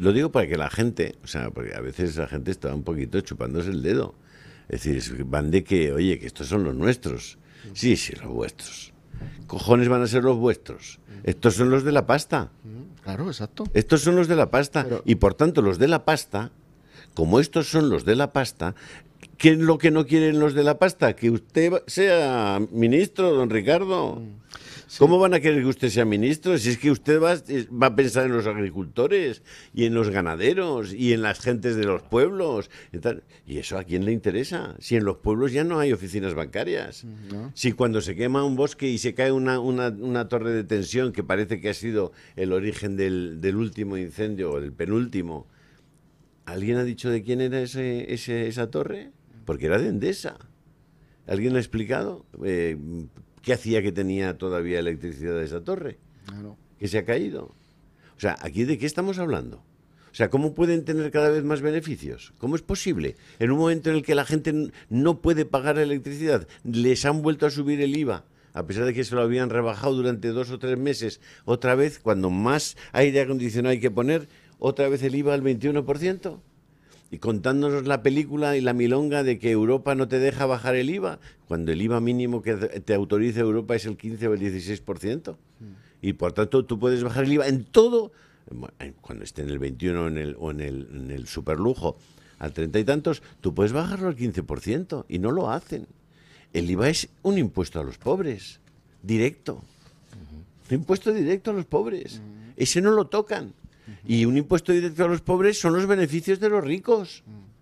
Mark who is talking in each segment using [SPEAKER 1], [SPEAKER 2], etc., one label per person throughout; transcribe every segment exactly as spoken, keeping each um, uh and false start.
[SPEAKER 1] lo digo para que la gente, o sea, porque a veces la gente está un poquito chupándose el dedo. Es decir, van de que, oye, que estos son los nuestros. Sí, sí, los vuestros. Cojones van a ser los vuestros. Estos son los de la pasta.
[SPEAKER 2] Claro, exacto.
[SPEAKER 1] Estos son los de la pasta.
[SPEAKER 2] Pero...
[SPEAKER 1] Y por tanto, los de la pasta, como estos son los de la pasta, ¿qué es lo que no quieren los de la pasta? Que usted sea ministro, don Ricardo. Sí. ¿Cómo van a querer que usted sea ministro? Si es que usted va, va a pensar en los agricultores y en los ganaderos y en las gentes de los pueblos. Y, tal. ¿Y eso a quién le interesa? Si en los pueblos ya no hay oficinas bancarias. ¿No? Si cuando se quema un bosque y se cae una, una, una torre de tensión que parece que ha sido el origen del, del último incendio o del penúltimo, ¿alguien ha dicho de quién era ese, ese, esa torre? Porque era de Endesa. ¿Alguien le ha explicado? Eh, ¿Qué hacía que tenía todavía electricidad de esa torre?
[SPEAKER 2] Claro.
[SPEAKER 1] Que se ha caído. O sea, ¿aquí de qué estamos hablando? O sea, ¿cómo pueden tener cada vez más beneficios? ¿Cómo es posible? En un momento en el que la gente no puede pagar la electricidad, les han vuelto a subir el I V A, a pesar de que se lo habían rebajado durante dos o tres meses, otra vez, cuando más aire acondicionado hay que poner, otra vez el I V A al veintiuno por ciento. Y contándonos la película y la milonga de que Europa no te deja bajar el I V A, cuando el I V A mínimo que te autoriza Europa es el quince o el dieciséis por ciento. Mm. Y por tanto tú puedes bajar el I V A en todo, cuando esté en el veintiuno en el, o en el, en el superlujo al treinta y tantos, tú puedes bajarlo al quince por ciento y no lo hacen. El I V A es un impuesto a los pobres, directo. Uh-huh. Un impuesto directo a los pobres. Uh-huh. Ese no lo tocan. Y un impuesto directo a los pobres son los beneficios de los ricos.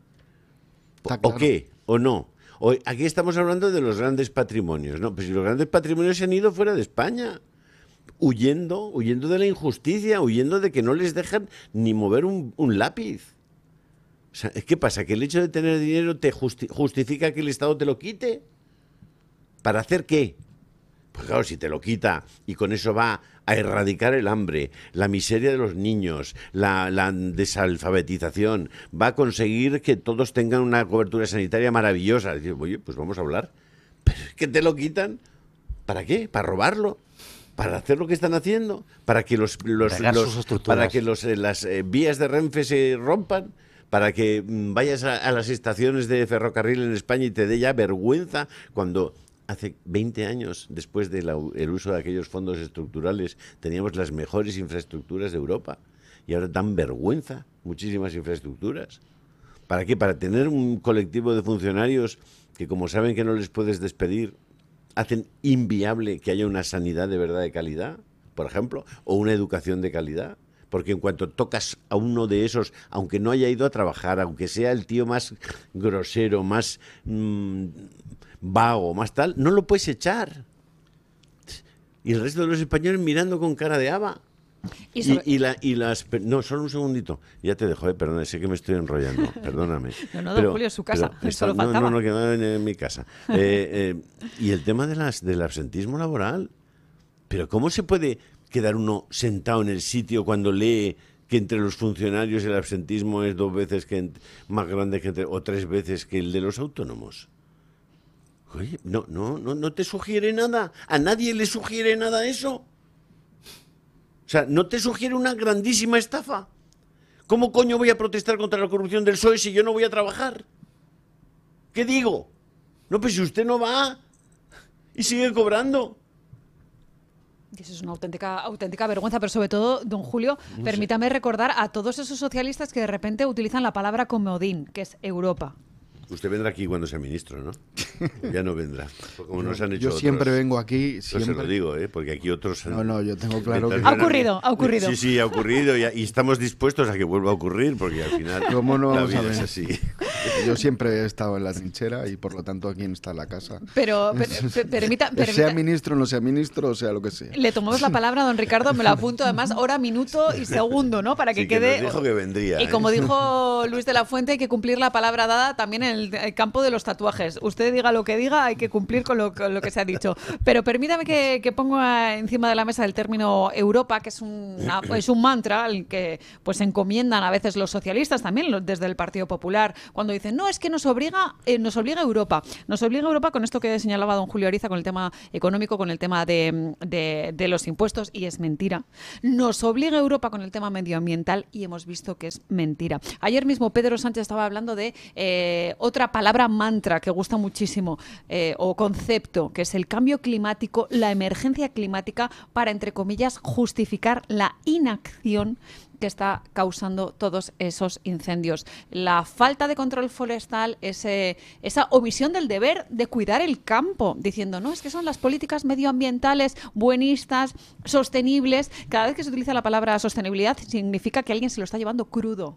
[SPEAKER 1] ¿O, claro. ¿O qué? ¿O no? O, aquí estamos hablando de los grandes patrimonios. No, pues si los grandes patrimonios se han ido fuera de España, huyendo, huyendo de la injusticia, huyendo de que no les dejan ni mover un, un lápiz. O sea, ¿qué pasa? ¿Que el hecho de tener dinero te justi- justifica que el Estado te lo quite? ¿Para hacer qué? Pues claro, si te lo quita y con eso va a erradicar el hambre, la miseria de los niños, la, la desalfabetización, va a conseguir que todos tengan una cobertura sanitaria maravillosa. Dices, oye, pues vamos a hablar. ¿Pero es que te lo quitan? ¿Para qué? ¿Para robarlo? ¿Para hacer lo que están haciendo? ¿Para que los, los, los para que los, las eh, vías de Renfe se rompan? ¿Para que mm, vayas a, a las estaciones de ferrocarril en España y te dé ya vergüenza cuando... Hace veinte años, después del uso de aquellos fondos estructurales, teníamos las mejores infraestructuras de Europa y ahora dan vergüenza muchísimas infraestructuras. ¿Para qué? Para tener un colectivo de funcionarios que, como saben que no les puedes despedir, hacen inviable que haya una sanidad de verdad de calidad, por ejemplo, o una educación de calidad. Porque en cuanto tocas a uno de esos, aunque no haya ido a trabajar, aunque sea el tío más grosero, más... Mmm, vago, más tal, no lo puedes echar. Y el resto de los españoles mirando con cara de haba. Y, sobre... y, y, la, y las... No, solo un segundito. Ya te dejo, eh, perdona, sé que me estoy enrollando, perdóname.
[SPEAKER 3] No, no, don pero, Julio, es su casa,
[SPEAKER 1] está,
[SPEAKER 3] solo faltaba.
[SPEAKER 1] No, no, no, que va en, en mi casa. Eh, eh, y el tema de las, del absentismo laboral. Pero ¿cómo se puede quedar uno sentado en el sitio cuando lee que entre los funcionarios el absentismo es dos veces que más grande que entre, o tres veces que el de los autónomos? Oye, no, no, no, no te sugiere nada. A nadie le sugiere nada eso. O sea, ¿no te sugiere una grandísima estafa? ¿Cómo coño voy a protestar contra la corrupción del P S O E si yo no voy a trabajar? ¿Qué digo? No, pues si usted no va y sigue cobrando.
[SPEAKER 3] Eso es una auténtica, auténtica vergüenza, pero sobre todo, don Julio, no permítame sé. recordar a todos esos socialistas que de repente utilizan la palabra comodín, que es Europa.
[SPEAKER 1] Usted vendrá aquí cuando sea ministro, ¿no? Ya no vendrá. Como nos han hecho
[SPEAKER 2] yo
[SPEAKER 1] otros.
[SPEAKER 2] siempre vengo aquí. Siempre.
[SPEAKER 1] Yo se lo digo, ¿eh? Porque aquí otros...
[SPEAKER 2] No, no, yo tengo claro que...
[SPEAKER 3] Ha ocurrido, ha ocurrido.
[SPEAKER 1] Sí, sí, ha ocurrido y, y estamos dispuestos a que vuelva a ocurrir porque al final
[SPEAKER 2] ¿Cómo no
[SPEAKER 1] la vida
[SPEAKER 2] saben?
[SPEAKER 1] es así.
[SPEAKER 2] Yo siempre he estado en la trinchera y por lo tanto aquí está en la casa.
[SPEAKER 3] Pero, per, per, permita, permita...
[SPEAKER 2] Sea ministro, no sea ministro, o sea lo que sea.
[SPEAKER 3] Le tomamos la palabra a don Ricardo, me lo apunto además hora, minuto y segundo, ¿no? Para que
[SPEAKER 1] sí,
[SPEAKER 3] quede...
[SPEAKER 1] Que nos dijo que vendría.
[SPEAKER 3] Y
[SPEAKER 1] ¿eh?
[SPEAKER 3] como dijo Luis de la Fuente, hay que cumplir la palabra dada también en el, el campo de los tatuajes. Usted diga lo que diga, hay que cumplir con lo, con lo que se ha dicho. Pero permítame que, que ponga encima de la mesa el término Europa, que es, una, es un mantra al que pues encomiendan a veces los socialistas también, los, desde el Partido Popular, cuando cuando dicen, no, es que nos obliga, eh, nos obliga Europa. Nos obliga Europa con esto que señalaba don Julio Ariza, con el tema económico, con el tema de, de, de los impuestos, y es mentira. Nos obliga Europa con el tema medioambiental y hemos visto que es mentira. Ayer mismo Pedro Sánchez estaba hablando de eh, otra palabra mantra que gusta muchísimo, eh, o concepto, que es el cambio climático, la emergencia climática, para, entre comillas, justificar la inacción que está causando todos esos incendios. La falta de control forestal, ese, esa omisión del deber de cuidar el campo, diciendo, no, es que son las políticas medioambientales buenistas, sostenibles. Cada vez que se utiliza la palabra sostenibilidad significa que alguien se lo está llevando crudo.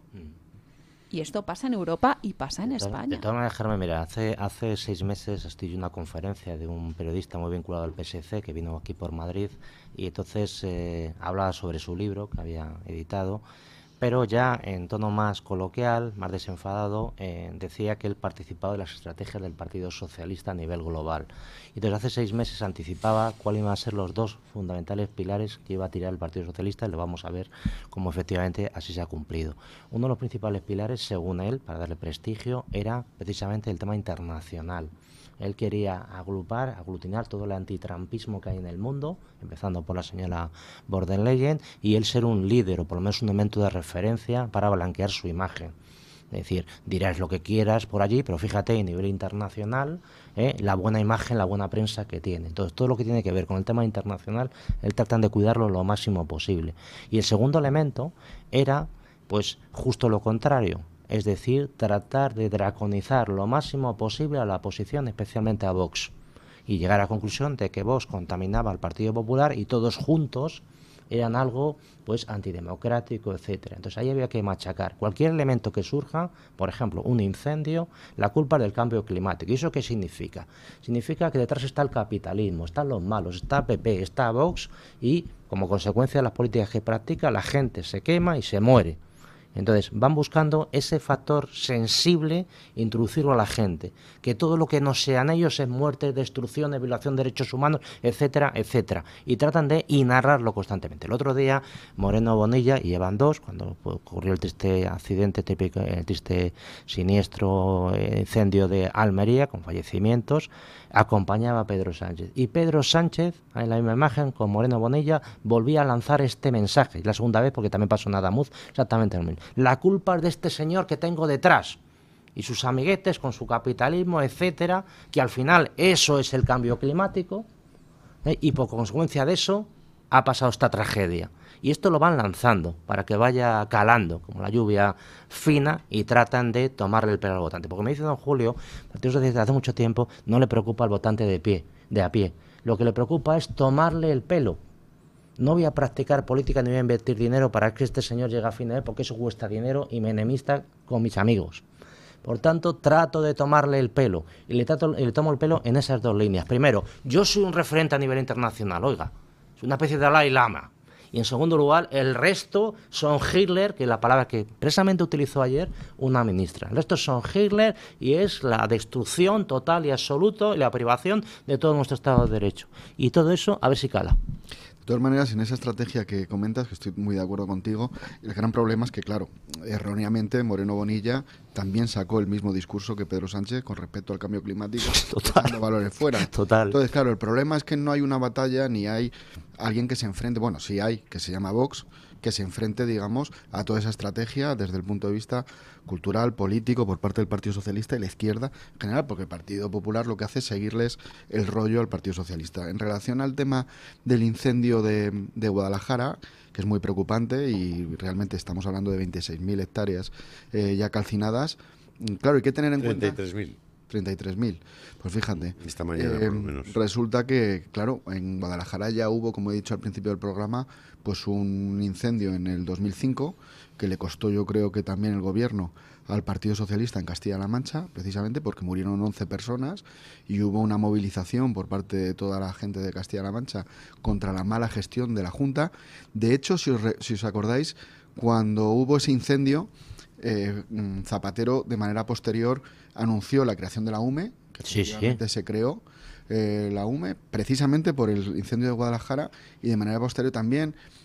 [SPEAKER 3] Y esto pasa en Europa y pasa en
[SPEAKER 4] de to-
[SPEAKER 3] España.
[SPEAKER 4] De todas maneras, Germán, mira, hace, hace seis meses estoy en una conferencia de un periodista muy vinculado al P S C que vino aquí por Madrid y entonces eh, hablaba sobre su libro que había editado, pero ya en tono más coloquial, más desenfadado, eh, decía que él participaba de las estrategias del Partido Socialista a nivel global. Y entonces hace seis meses anticipaba cuáles iban a ser los dos fundamentales pilares que iba a tirar el Partido Socialista, y lo vamos a ver cómo efectivamente así se ha cumplido. Uno de los principales pilares, según él, para darle prestigio, era precisamente el tema internacional. Él quería agrupar, aglutinar todo el antitrampismo que hay en el mundo, empezando por la señora von der Leyen, y él ser un líder, o por lo menos un elemento de referencia para blanquear su imagen. Es decir, dirás lo que quieras por allí, pero fíjate, a nivel internacional, eh, la buena imagen, la buena prensa que tiene. Entonces, todo lo que tiene que ver con el tema internacional, él tratan de cuidarlo lo máximo posible. Y el segundo elemento era, pues, justo lo contrario. Es decir, tratar de draconizar lo máximo posible a la oposición, especialmente a Vox, y llegar a la conclusión de que Vox contaminaba al Partido Popular y todos juntos eran algo pues antidemocrático, etcétera. Entonces ahí había que machacar cualquier elemento que surja, por ejemplo, un incendio, la culpa es del cambio climático. ¿Y eso qué significa? Significa que detrás está el capitalismo, están los malos, está P P, está Vox, y como consecuencia de las políticas que practica, la gente se quema y se muere. Entonces van buscando ese factor sensible, introducirlo a la gente, que todo lo que no sean ellos es muerte, destrucción, violación de derechos humanos, etcétera, etcétera, y tratan de narrarlo constantemente. El otro día Moreno Bonilla, y llevan dos, cuando ocurrió el triste accidente, típico, el triste siniestro eh, incendio de Almería, con fallecimientos, acompañaba a Pedro Sánchez. Y Pedro Sánchez, en la misma imagen, con Moreno Bonilla, volvía a lanzar este mensaje, la segunda vez, porque también pasó en Adamuz, exactamente lo mismo. La culpa es de este señor que tengo detrás y sus amiguetes con su capitalismo, etcétera, que al final eso es el cambio climático, ¿eh? Y por consecuencia de eso ha pasado esta tragedia. Y esto lo van lanzando para que vaya calando, como la lluvia fina, y tratan de tomarle el pelo al votante. Porque me dice don Julio, el Partido Socialista hace mucho tiempo no le preocupa al votante de pie, de a pie. Lo que le preocupa es tomarle el pelo. No voy a practicar política ni voy a invertir dinero para que este señor llegue a fin de mes, porque eso cuesta dinero y me enemista con mis amigos. Por tanto, trato de tomarle el pelo. Y le, trato, y le tomo el pelo en esas dos líneas. Primero, yo soy un referente a nivel internacional, oiga. Soy una especie de Dalai Lama. Y en segundo lugar, el resto son Hitler, que es la palabra que precisamente utilizó ayer una ministra. El resto son Hitler y es la destrucción total y absoluta y la privación de todo nuestro Estado de Derecho. Y todo eso, a ver si cala.
[SPEAKER 2] De todas maneras, en esa estrategia que comentas, que estoy muy de acuerdo contigo, el gran problema es que, claro, erróneamente Moreno Bonilla también sacó el mismo discurso que Pedro Sánchez con respecto al cambio climático, dejando valores fuera.
[SPEAKER 4] Total.
[SPEAKER 2] Entonces, claro, el problema es que no hay una batalla ni hay alguien que se enfrente, bueno, sí hay, que se llama Vox, que se enfrente, digamos, a toda esa estrategia desde el punto de vista cultural, político, por parte del Partido Socialista y la izquierda en general, porque el Partido Popular lo que hace es seguirles el rollo al Partido Socialista. En relación al tema del incendio de, de Guadalajara, que es muy preocupante y realmente estamos hablando de veintiséis mil hectáreas eh, ya calcinadas, claro, hay que tener en
[SPEAKER 1] treinta y
[SPEAKER 2] cuenta...
[SPEAKER 1] tres mil.
[SPEAKER 2] treinta y tres mil. Pues fíjate.
[SPEAKER 1] Esta mañana,
[SPEAKER 2] eh,
[SPEAKER 1] por lo menos.
[SPEAKER 2] Resulta que, claro, en Guadalajara ya hubo, como he dicho al principio del programa, pues un incendio en el dos mil cinco que le costó, yo creo que también el gobierno al Partido Socialista en Castilla-La Mancha, precisamente porque murieron once personas y hubo una movilización por parte de toda la gente de Castilla-La Mancha contra la mala gestión de la Junta. De hecho, si os, re, si os acordáis, cuando hubo ese incendio, eh, Zapatero, de manera posterior, anunció la creación de la U M E, que
[SPEAKER 4] sí, sí.
[SPEAKER 2] se creó eh, la U M E precisamente por el incendio de Guadalajara, y de manera posterior también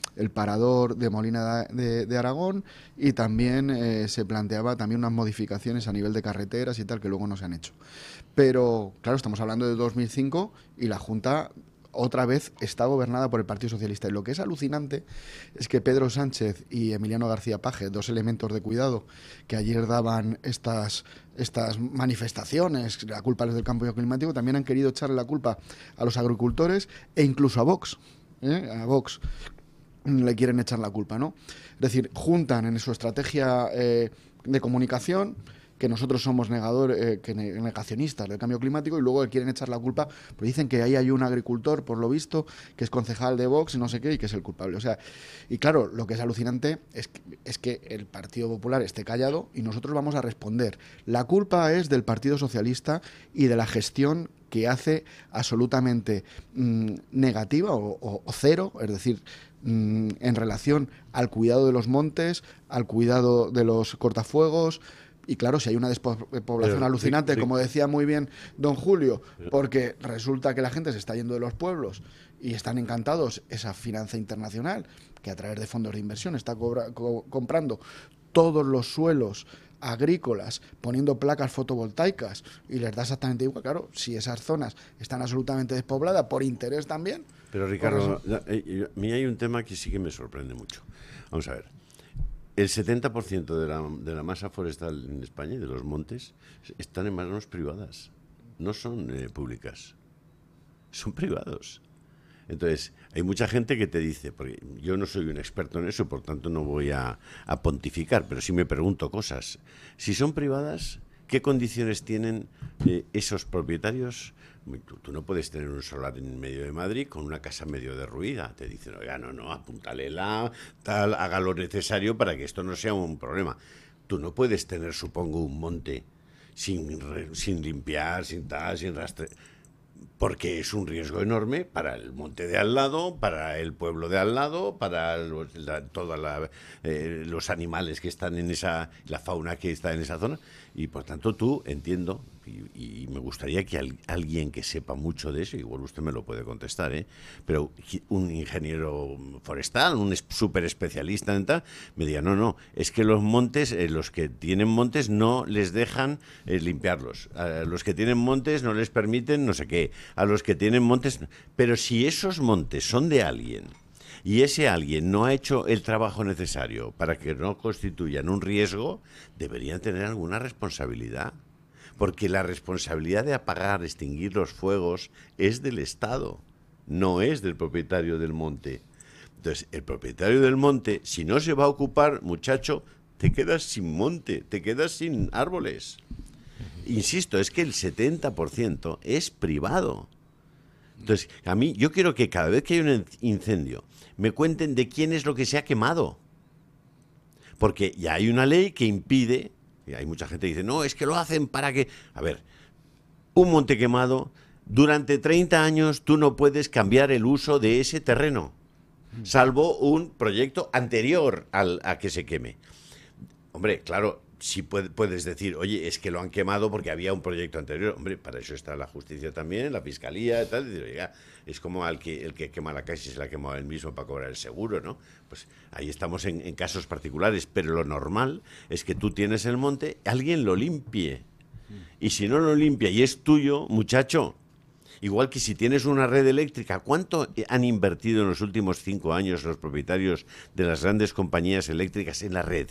[SPEAKER 2] el parador de Molina de, de Aragón, y también eh, se planteaba también unas modificaciones a nivel de carreteras y tal que luego no se han hecho. Pero, claro, estamos hablando de dos mil cinco y la Junta otra vez está gobernada por el Partido Socialista. Y lo que es alucinante es que Pedro Sánchez y Emiliano García Paje, dos elementos de cuidado que ayer daban estas, estas manifestaciones, la culpa es del cambio climático, también han querido echarle la culpa a los agricultores e incluso a Vox. ¿eh? A Vox le quieren echar la culpa, ¿no? Es decir, juntan en su estrategia eh, de comunicación que nosotros somos negador, eh, que negacionistas del cambio climático, y luego le quieren echar la culpa, pero dicen que ahí hay un agricultor, por lo visto, que es concejal de Vox y no sé qué, y que es el culpable. O sea, y claro, lo que es alucinante es que, es que el Partido Popular esté callado y nosotros vamos a responder. La culpa es del Partido Socialista y de la gestión que hace absolutamente mmm, negativa o, o, o cero, es decir, mmm, en relación al cuidado de los montes, al cuidado de los cortafuegos. Y claro, si hay una despoblación pero, alucinante, sí, como decía muy bien don Julio, porque resulta que la gente se está yendo de los pueblos y están encantados esa finanza internacional que a través de fondos de inversión está cobra, co comprando todos los suelos agrícolas, poniendo placas fotovoltaicas, y les da exactamente igual. Claro, si esas zonas están absolutamente despobladas por interés también.
[SPEAKER 1] Pero Ricardo, a mí hay un tema que sí que me sorprende mucho. Vamos a ver. El setenta por ciento de la, de la masa forestal en España, de los montes, están en manos privadas. No son eh, públicas. Son privados. Entonces, hay mucha gente que te dice, porque yo no soy un experto en eso, por tanto no voy a, a pontificar, pero sí me pregunto cosas. Si son privadas, ¿qué condiciones tienen eh, esos propietarios? Tú, tú no puedes tener un solar en medio de Madrid con una casa medio derruida. Te dicen, oiga, no, no, apúntalela, tal, haga lo necesario para que esto no sea un problema. Tú no puedes tener, supongo, un monte sin, sin limpiar, sin tal, sin rastrear, porque es un riesgo enorme para el monte de al lado, para el pueblo de al lado, para los, la, todos la, eh, los animales que están en esa, la fauna que está en esa zona. Y por tanto tú, entiendo, y, y me gustaría que al, alguien que sepa mucho de eso, igual usted me lo puede contestar, ¿eh? Pero un ingeniero forestal, un súper especialista en tal, me diga, no, no, es que los montes, eh, los que tienen montes no les dejan eh, limpiarlos. A los que tienen montes no les permiten no sé qué. A los que tienen montes... Pero si esos montes son de alguien y ese alguien no ha hecho el trabajo necesario para que no constituyan un riesgo, deberían tener alguna responsabilidad. Porque la responsabilidad de apagar, extinguir los fuegos es del Estado, no es del propietario del monte. Entonces, el propietario del monte, si no se va a ocupar, muchacho, te quedas sin monte, te quedas sin árboles. Insisto, es que el setenta por ciento es privado. Entonces, a mí, yo quiero que cada vez que hay un incendio, me cuenten de quién es lo que se ha quemado. Porque ya hay una ley que impide, y hay mucha gente que dice, no, es que lo hacen para que... A ver, un monte quemado, durante treinta años tú no puedes cambiar el uso de ese terreno, salvo un proyecto anterior al, a que se queme. Hombre, claro... Si puedes decir, oye, es que lo han quemado porque había un proyecto anterior. Hombre, para eso está la justicia también, la fiscalía y tal. Y decir, oiga, es como al que, el que quema la casa y se la ha quemado él mismo para cobrar el seguro, ¿no? Pues ahí estamos en, en casos particulares. Pero lo normal es que tú tienes el monte, alguien lo limpie. Y si no lo limpia y es tuyo, muchacho, igual que si tienes una red eléctrica, ¿cuánto han invertido en los últimos cinco años los propietarios de las grandes compañías eléctricas en la red?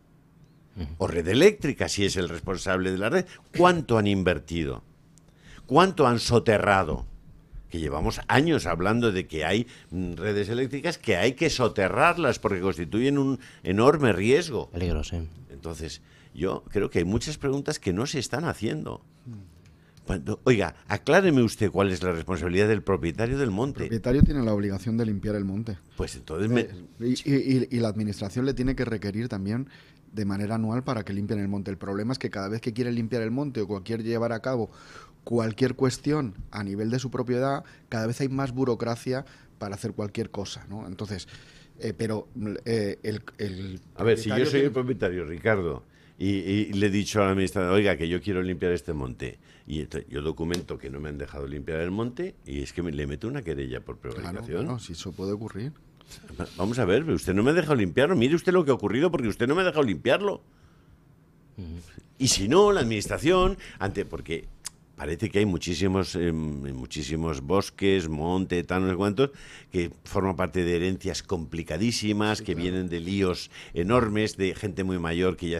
[SPEAKER 1] O Red Eléctrica, si es el responsable de la red, ¿cuánto han invertido? ¿Cuánto han soterrado? Que llevamos años hablando de que hay redes eléctricas que hay que soterrarlas porque constituyen un enorme riesgo.
[SPEAKER 4] Peligro, sí.
[SPEAKER 1] Entonces, yo creo que hay muchas preguntas que no se están haciendo. Oiga, acláreme usted cuál es la responsabilidad del propietario del monte.
[SPEAKER 2] El propietario tiene la obligación de limpiar el monte.
[SPEAKER 1] Pues entonces... Me...
[SPEAKER 2] Y, y, y la administración le tiene que requerir también de manera anual para que limpien el monte. El problema es que cada vez que quieren limpiar el monte o cualquier llevar a cabo cualquier cuestión a nivel de su propiedad, cada vez hay más burocracia para hacer cualquier cosa, ¿no? Entonces, eh, pero eh, el, el...
[SPEAKER 1] A ver, si yo soy tiene... el propietario, Ricardo, y, y le he dicho al administrador, oiga, que yo quiero limpiar este monte, y entonces, yo documento que no me han dejado limpiar el monte, y es que me, le meto una querella por prevaricación.
[SPEAKER 2] Claro, claro, si eso puede ocurrir.
[SPEAKER 1] Vamos a ver, usted no me ha dejado limpiarlo. Mire usted lo que ha ocurrido porque usted no me ha dejado limpiarlo. Y si no, la administración, ante porque parece que hay muchísimos eh, muchísimos bosques, monte, tal, no sé cuántos, que forman parte de herencias complicadísimas, sí, que claro. vienen de líos enormes, de gente muy mayor que ya